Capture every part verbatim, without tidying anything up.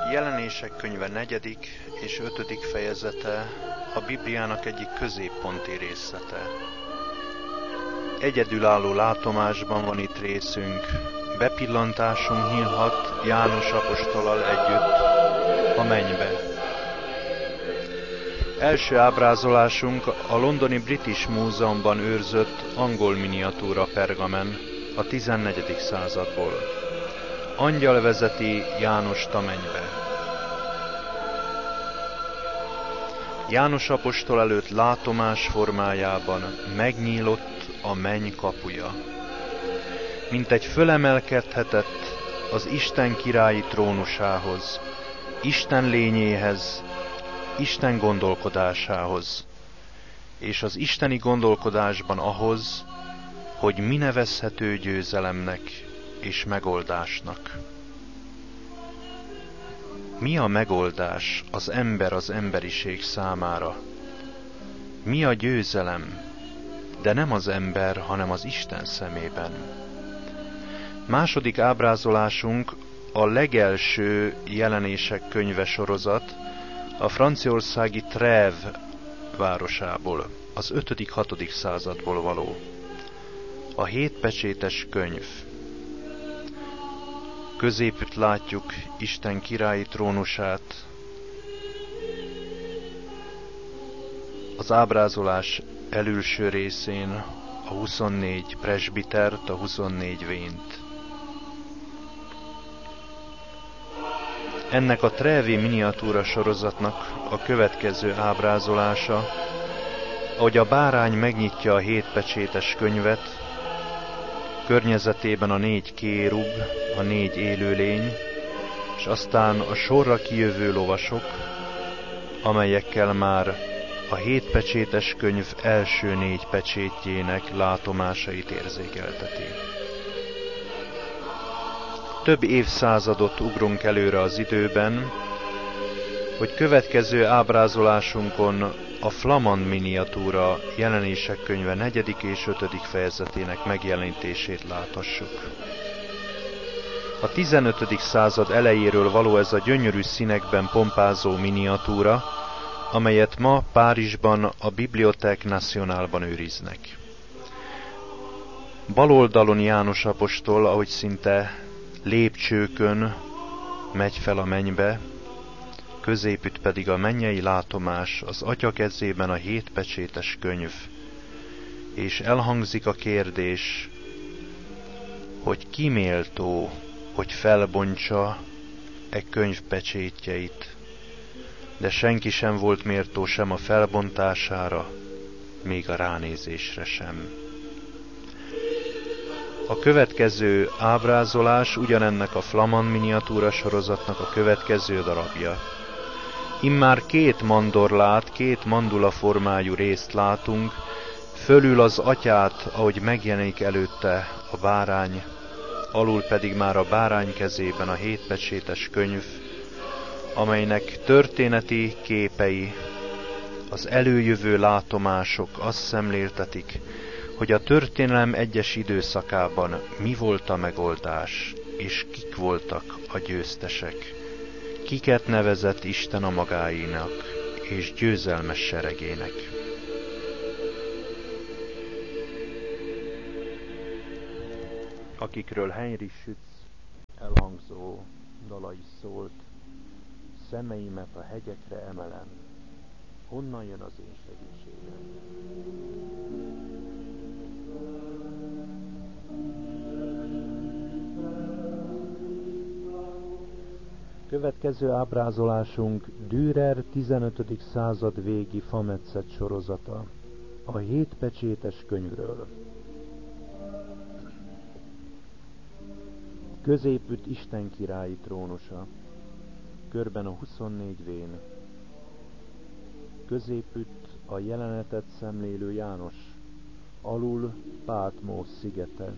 Jelenések könyve negyedik és ötödik fejezete a Bibliának egyik középponti részlete. Egyedülálló látomásban van itt részünk, bepillantásunk nyílhat János apostolal együtt a mennybe. Első ábrázolásunk a londoni British Múzeumban őrzött angol miniatúra pergamen a tizennegyedik századból. Angyal vezeti Jánost a mennybe. János apostol előtt látomás formájában megnyílott a menny kapuja. Mint egy fölemelkedhetett az Isten királyi trónusához, Isten lényéhez, Isten gondolkodásához, és az isteni gondolkodásban ahhoz, hogy mi nevezhető győzelemnek és megoldásnak. Mi a megoldás az ember az emberiség számára? Mi a győzelem, de nem az ember, hanem az Isten szemében? Második ábrázolásunk a legelső Jelenések könyve sorozat a franciaországi Trèves városából, az ötödik-hatodik századból való. A hétpecsétes könyv. Középütt látjuk Isten királyi trónusát. Az ábrázolás elülső részén a huszonnégy presbitert, a huszonnégy vént. Ennek a Trèves miniatúra sorozatnak a következő ábrázolása, ahogy a bárány megnyitja a hétpecsétes könyvet, környezetében a négy kérub, a négy élőlény, és aztán a sorra kijövő lovasok, amelyekkel már a hétpecsétes könyv első négy pecsétjének látomásait érzékelteti. Több évszázadot ugrunk előre az időben, hogy következő ábrázolásunkon a flamand miniatúra Jelenések könyve negyedik és ötödik fejezetének megjelenítését láthassuk. A tizenötödik század elejéről való ez a gyönyörű színekben pompázó miniatúra, amelyet ma Párizsban a Bibliothèque Nationale-ban őriznek. Bal oldalon János apostol, ahogy szinte lépcsőkön megy fel a mennybe, középütt pedig a mennyei látomás, az Atya kezében a hétpecsétes könyv, és elhangzik a kérdés, hogy ki méltó, hogy felbontsa e könyv pecsétjeit, de senki sem volt méltó sem a felbontására, még a ránézésre sem. A következő ábrázolás ugyanennek a flamand miniatúra sorozatnak a következő darabja. Immár két mandorlát, két mandula formájú részt látunk, fölül az atyát, ahogy megjelenik előtte a bárány, alul pedig már a bárány kezében a hétpecsétes könyv, amelynek történeti képei, az előjövő látomások azt szemléltetik, hogy a történelem egyes időszakában mi volt a megoldás, és kik voltak a győztesek. Kiket nevezett Isten a magáinak és győzelmes seregének. Akikről Heinrich Schütz elhangzó dala is szólt, szemeimet a hegyekre emelem, honnan jön az én segítségem. Következő ábrázolásunk Dürer tizenötödik század végi fametszet sorozata, a hétpecsétes könyvről. Középütt Isten királyi trónusa, körben a huszonnégy vén. Középütt a jelenetet szemlélő János, alul Pátmos szigete.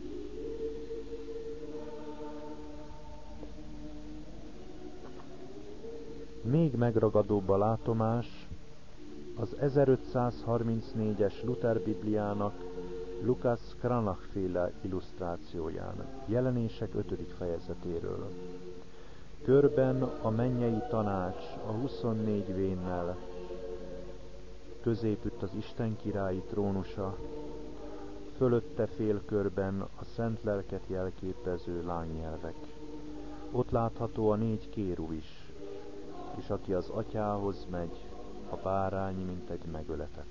Még megragadóbb a látomás az ezerötszázharmincnégyes Luther Bibliának Lukács Cranach-féle illusztrációján, Jelenések ötödik fejezetéről. Körben a mennyei tanács a huszonnégy vénnel, középütt az Isten királyi trónusa, fölötte félkörben a szent lelket jelképező lángnyelvek. Ott látható a négy kérub is, és aki az atyához megy, a bárány, mint egy megöletett.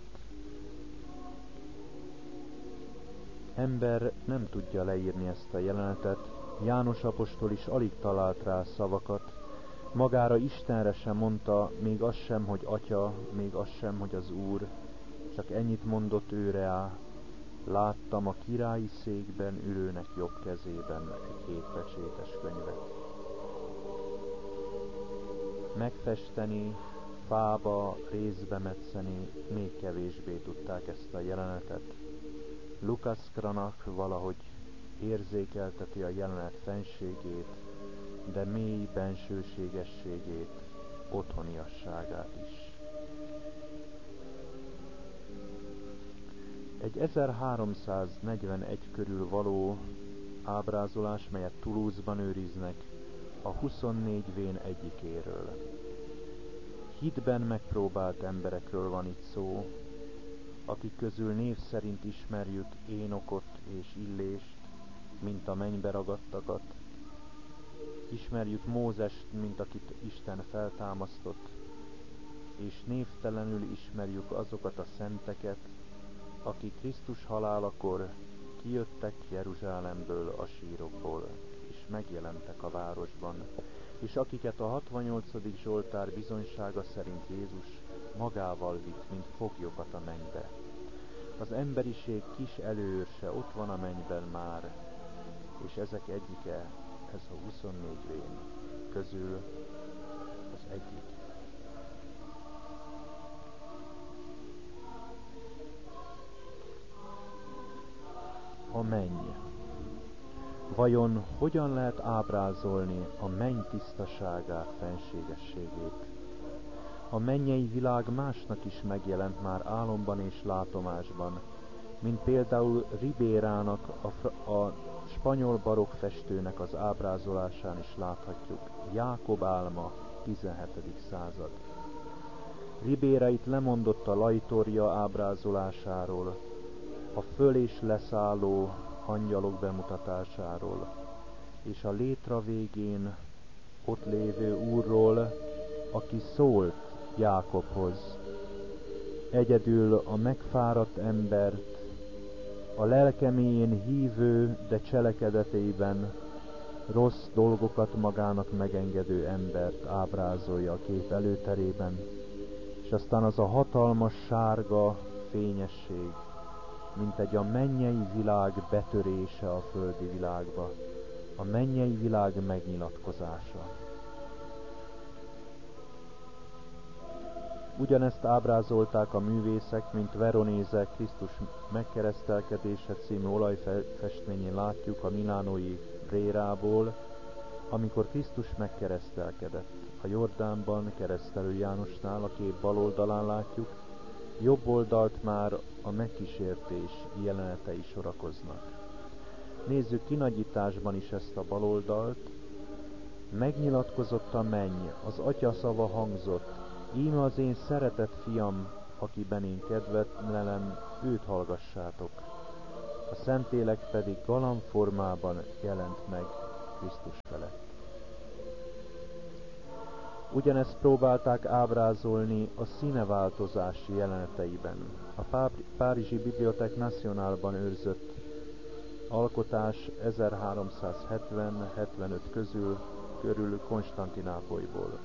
Ember nem tudja leírni ezt a jelenetet, János apostol is alig talált rá szavakat, magára Istenre sem mondta, még az sem, hogy Atya, még az sem, hogy az Úr, csak ennyit mondott ő rá: láttam a királyi székben ülőnek jobb kezében egy hétpecsétes könyvet. Megfesteni, fába, részbe metszeni még kevésbé tudták ezt a jelenetet. Lukács Cranach valahogy érzékelteti a jelenet fenségét, de mély bensőségességét, otthoniasságát is. Egy ezerháromszáznegyvenegy körül való ábrázolás, melyet Toulouse-ban őriznek, a huszonnégy vén egyikéről. Hitben megpróbált emberekről van itt szó, akik közül név szerint ismerjük Énokot és Illést, mint a mennybe ragadtakat. Ismerjük Mózest, mint akit Isten feltámasztott, és névtelenül ismerjük azokat a szenteket, akik Krisztus halálakor kijöttek Jeruzsálemből a sírokból, és megjelentek a városban, és akiket a hatvannyolcadik Zsoltár bizonysága szerint Jézus magával vitt, mint foglyokat a mennybe. Az emberiség kis előőrse ott van a mennyben már, és ezek egyike, ez a huszonnégy vén közül az egyik. A menny. Vajon hogyan lehet ábrázolni a menny tisztaságát, fenségességét? A mennyei világ másnak is megjelent már álomban és látomásban, mint például Ribérának, a, a spanyol barokk festőnek az ábrázolásán is láthatjuk. Jákob álma, tizenhetedik század. Ribéra itt lemondott a lajtorja ábrázolásáról, a föl- és leszálló angyalok bemutatásáról, és a létra végén ott lévő Úrról, aki szólt Jákobhoz. Egyedül a megfáradt embert, a lelke mélyén hívő, de cselekedetében rossz dolgokat magának megengedő embert ábrázolja a kép előterében, és aztán az a hatalmas sárga fényesség, mint egy a mennyei világ betörése a földi világba, a mennyei világ megnyilatkozása. Ugyanezt ábrázolták a művészek, mint Veronése Krisztus megkeresztelkedése című olajfestményén látjuk a milánói Brérából, amikor Krisztus megkeresztelkedett. A Jordánban Keresztelő Jánosnál a kép bal oldalán látjuk, jobb oldalt már a megkísértés jelenetei sorakoznak. Nézzük kinagyításban is ezt a bal oldalt. Megnyilatkozott a menny, az Atya szava hangzott: íme az én szeretett fiam, akiben én kedvet lelem, őt hallgassátok. A Szentlélek pedig galambformában jelent meg Krisztus felett. Ugyanezt próbálták ábrázolni a színeváltozási jeleneteiben. A Párizsi Bibliothèque Nationale-ban őrzött alkotás ezerháromszázhetven hetvenöt közül körül Konstantinápolyból.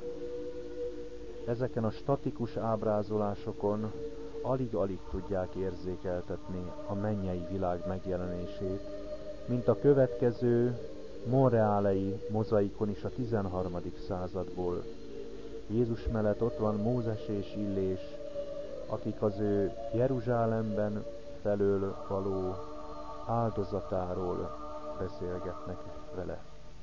Ezeken a statikus ábrázolásokon alig-alig tudják érzékeltetni a mennyei világ megjelenését, mint a következő monreálei mozaikon is a tizenharmadik századból. Jézus mellett ott van Mózes és Illés, akik az ő Jeruzsálemben felől való áldozatáról beszélgetnek vele.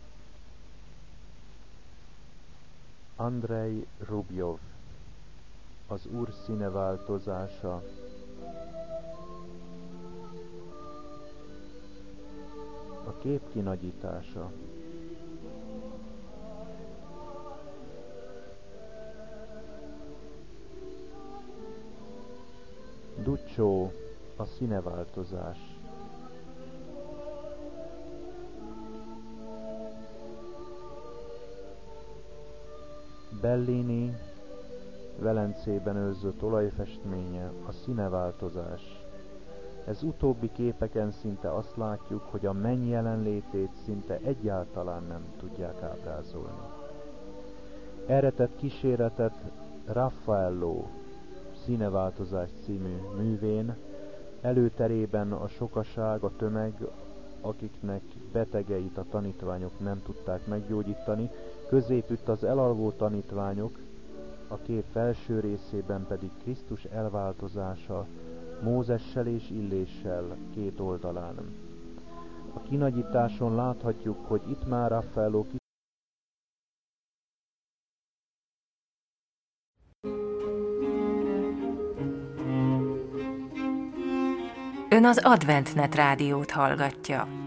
Andrei Rubjov, az Úr színeváltozása. A kép kinagyítása. Duccio, a színeváltozás. Bellini Velencében őrzött olajfestménye, a színeváltozás. Ez utóbbi képeken szinte azt látjuk, hogy a menny jelenlétét szinte egyáltalán nem tudják ábrázolni. Erre tett kíséretet Raffaello Színeváltozás című művén, előterében a sokaság, a tömeg, akiknek betegeit a tanítványok nem tudták meggyógyítani, középütt az elalvó tanítványok, a kép felső részében pedig Krisztus elváltozása Mózessel és Illéssel két oldalán. A kinagyításon láthatjuk, hogy itt már Raffaello ki Ön az AdventNet rádiót hallgatja.